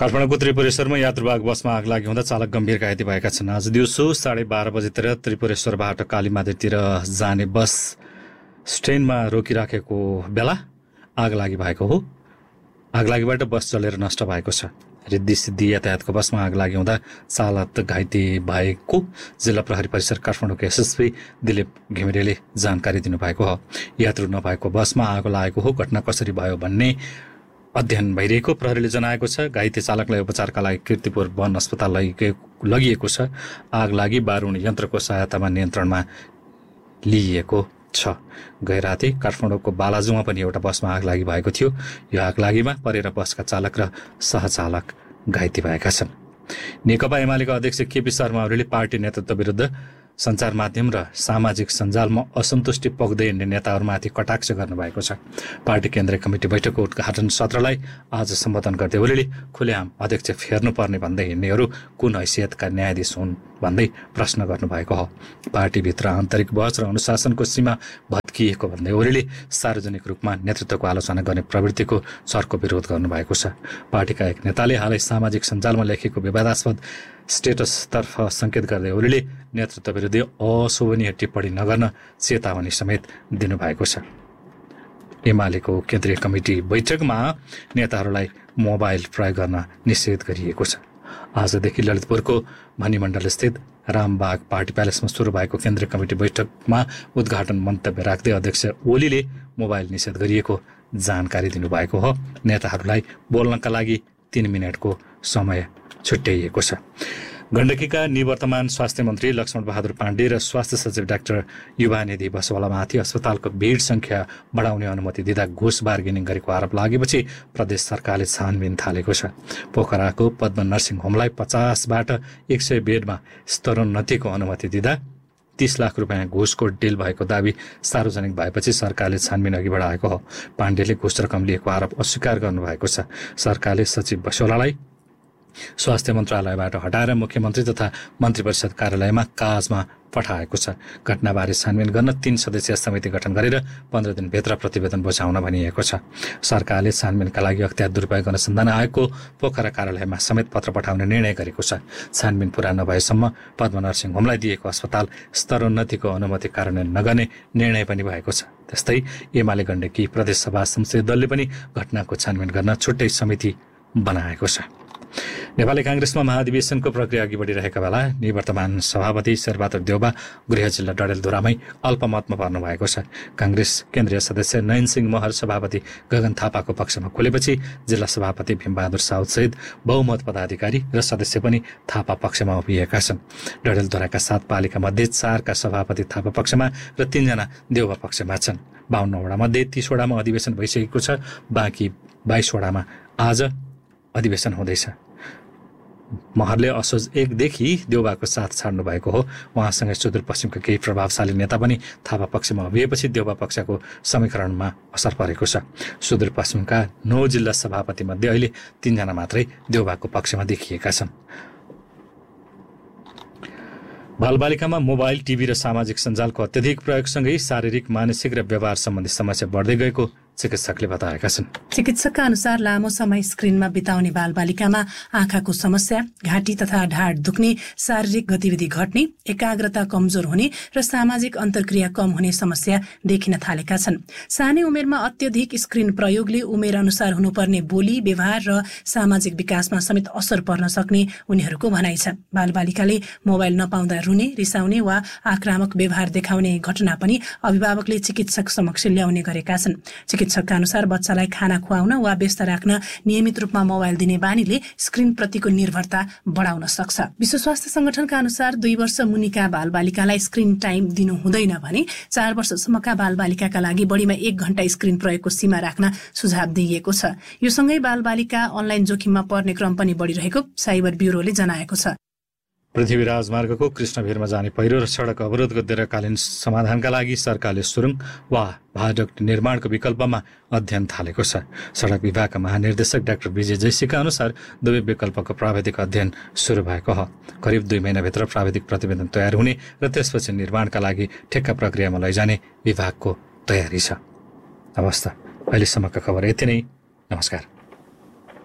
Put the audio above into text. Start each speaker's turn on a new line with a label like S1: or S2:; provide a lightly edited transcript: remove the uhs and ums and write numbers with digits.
S1: काठमाडौँको त्रिपुरेश्वरमा यात्रुवाहक बसमा आग लागि हुँदा चालक गम्भीर घाइते भएका छन्। आज दिउँसो 12:30 बजेतिर त्रिपुरेश्वरबाट कालीमाटीतिर जाने बस स्ट्यान्डमा रोकिराखेको बेला आग लागि भएको हो। आगलागीबाट बस जलेर नष्ट भएको छ। रिद्धि सिद्धि यातायातको बसमा आग लागि हुँदा चालक घाइते भएको जिल्ला प्रहरी परिसर काठमाडौँको एसएसपी दिलीप घिमिरेले जानकारी दिनुभएको हो। यात्रु नभएको बसमा आगो लागेको हो। घटना कसरी भयो भन्ने अध्ययन भइरहेको प्रहरीले जनाएको छ। घाइते चालकलाई उपचारका लागि कीर्तिपुर वन अस्पताल लगिएको छ। आग लागि बारुण यन्त्रको सहायतामा नियन्त्रणमा लिइएको छ। गैराती काठमाडौँको बालाजुमा पनि एउटा बसमा आग लागि भएको थियो। यो आग लागिमा परेर बसका चालक र सहचालक घाइते भएका छन्। नेकपा एमालेका अध्यक्ष केपी शर्मा ओलीले पार्टी नेतृत्व विरुद्ध सञ्चार माध्यम र सामाजिक सञ्जालमा असन्तुष्टि पोख्दै हिँड्ने नेताहरूमाथि कटाक्ष गर्नुभएको छ। पार्टी केन्द्रीय कमिटी बैठकको उद्घाटन सत्रलाई आज सम्बोधन गर्दै ओलीले खुलेआम अध्यक्ष फेर्नुपर्ने भन्दै हिँड्नेहरू कुन हैसियतका न्यायाधीश हुन् भन्दै प्रश्न गर्नुभएको हो। पार्टीभित्र आन्तरिक बहस र अनुशासनको सीमा भत्किएको भन्दै ओलीले सार्वजनिक रूपमा नेतृत्वको आलोचना गर्ने प्रवृत्तिको चर्को विरोध गर्नुभएको छ। पार्टीका एक नेताले हालै सामाजिक सञ्जालमा लेखेको विवादास्पद स्टेटसतर्फ सङ्केत गर्दै ओलीले नेतृत्व विरुद्ध अशोभनीय टिप्पणी नगर्न चेतावनी समेत दिनुभएको छ। एमालेको केन्द्रीय कमिटी बैठकमा नेताहरूलाई मोबाइल प्रयोग गर्न निषेध गरिएको छ। आजदेखि ललितपुरको भनिमण्डल स्थित रामबाग पार्टी प्यालेसमा सुरु भएको केन्द्रीय कमिटी बैठकमा उद्घाटन मन्तव्य राख्दै अध्यक्ष ओलीले मोबाइल निषेध गरिएको जानकारी दिनुभएको हो। नेताहरूलाई बोल्नका लागि 3 मिनटको समय छुट्याइएको छ। गण्डकीका निवर्तमान स्वास्थ्य मन्त्री लक्ष्मण बहादुर पाण्डे र स्वास्थ्य सचिव डाक्टर युवानिधि बसवालामाथि अस्पतालको बेड सङ्ख्या बढाउने अनुमति दिँदा घुस बार्गेनिङ गरेको आरोप लागेपछि प्रदेश सरकारले छानबिन थालेको छ। पोखराको पद्म नर्सिङ होमलाई 50बाट 100 बेडमा स्तरोन्नतिको अनुमति दिँदा 30 लाख रुपियाँ घुसको डिल भएको दावी सार्वजनिक भएपछि सरकारले छानबिन अघि बढाएको हो। पाण्डेले घुस रकम लिएको आरोप अस्वीकार गर्नुभएको छ। सरकारले सचिव बसवालालाई स्वास्थ्य मन्त्रालयबाट हटाएर मुख्यमन्त्री तथा मन्त्री परिषद कार्यालयमा काजमा पठाएको छ। घटनाबारे छानबिन गर्न 3 सदस्यीय समिति गठन गरेर 15 दिनभित्र प्रतिवेदन बुझाउन भनिएको छ। सरकारले छानबिनका लागि अख्तियार दुरुपयोग अनुसन्धान आयोगको पोखरा कार्यालयमा समेत पत्र पठाउने निर्णय गरेको छ। छानबिन पूरा नभएसम्म पद्म नर्सिङ होमलाई दिएको अस्पताल स्तरोन्नतिको अनुमति कार्यान्वयन नगर्ने निर्णय पनि भएको छ। त्यस्तै एमाले गण्डकी प्रदेश सभा संसदीय दलले पनि घटनाको छानबिन गर्न छुट्टै समिति बनाएको छ। नेपाली काङ्ग्रेसमा महाधिवेशनको प्रक्रिया अघि बढिरहेका बेला निवर्तमान सभापति शेरबहादुर देउबा गृह जिल्ला डडेलधुरामै अल्पमतमा पर्नु भएको छ। काङ्ग्रेस केन्द्रीय सदस्य नयन सिंह महर सभापति गगन थापाको पक्षमा खुलेपछि जिल्ला सभापति भीमबहादुर साउदसहित बहुमत पदाधिकारी र सदस्य पनि थापा पक्षमा उभिएका छन्। डडेलधुराका 7 पालिका मध्ये 4 का सभापति थापा पक्षमा र 3 जना देउबा पक्षमा छन्। 52 वडा मध्ये 30 वडामा अधिवेशन भइसकेको छ। बाँकी 22 वडामा आज अधिवेशन हुँदैछ। महरले असोज 1 देखि देउबाको साथ छाड्नु भएको हो। उहाँसँगै सुदूरपश्चिमका केही प्रभावशाली नेता पनि थापा पक्षमा उभिएपछि देउबा पक्षको समीकरणमा असर परेको छ। सुदूरपश्चिमका 9 जिल्ला सभापति मध्ये अहिले 3 जना मात्रै देउबाको पक्षमा देखिएका छन्। बालबालिकामा मोबाइल, टिभी र सामाजिक सञ्जालको अत्यधिक प्रयोगसँगै शारीरिक, मानसिक र व्यवहार सम्बन्धी समस्या बढ्दै गएको चिकित्सकले बताएका छन्।
S2: चिकित्सकका अनुसार लामो समय स्क्रिनमा बिताउने बालबालिकामा आँखाको समस्या, घाँटी तथा ढाड दुख्ने, शारीरिक गतिविधि घट्ने, एकाग्रता कमजोर हुने र सामाजिक अन्तर्क्रिया कम हुने समस्या देखिन थालेका छन्। सानै उमेरमा अत्यधिक स्क्रिन प्रयोगले उमेर अनुसार हुनुपर्ने बोली, व्यवहार र सामाजिक विकासमा समेत असर पर्न सक्ने उनीहरूको भनाइ छ। बालबालिकाले मोबाइल नपाउँदा रुने, रिसाउने वा आक्रामक व्यवहार देखाउने घटना पनि अभिभावकले चिकित्सक समक्ष ल्याउने गरेका छन्। चिकित्सकका अनुसार बच्चालाई खाना खुवाउन वा व्यस्त राख्न नियमित रूपमा मोबाइल दिने बानीले स्क्रिन प्रतिको निर्भरता बढाउन सक्छ। विश्व स्वास्थ्य संगठनका अनुसार 2 वर्ष मुनिका बालबालिकालाई स्क्रिन टाइम दिनु हुँदैन भने 4 वर्षसम्मका बालबालिकाका लागि बढीमा 1 घण्टा स्क्रिन प्रयोगको सीमा राख्न सुझाव दिइएको छ। यो सँगै बालबालिका अनलाइन जोखिममा पर्ने क्रम पनि बढिरहेको साइबर ब्युरोले जनाएको छ।
S1: पृथ्वी राजमार्गको कृष्णभिरमा जाने पहिरो र सडक अवरोधको दीर्घकालीन समाधानका लागि सरकारले सुरुङ वा भाडक निर्माणको विकल्पमा अध्ययन थालेको छ। सडक विभागका महानिर्देशक डाक्टर विजय जयसीका अनुसार दुवै विकल्पको प्राविधिक अध्ययन सुरु भएको हो। करिब 2 महिनाभित्र प्राविधिक प्रतिवेदन तयार हुने र त्यसपछि निर्माणका लागि ठेक्का प्रक्रियामा लैजाने विभागको तयारी छ। अवस्था अहिलेसम्मका खबर यति नै। नमस्कार।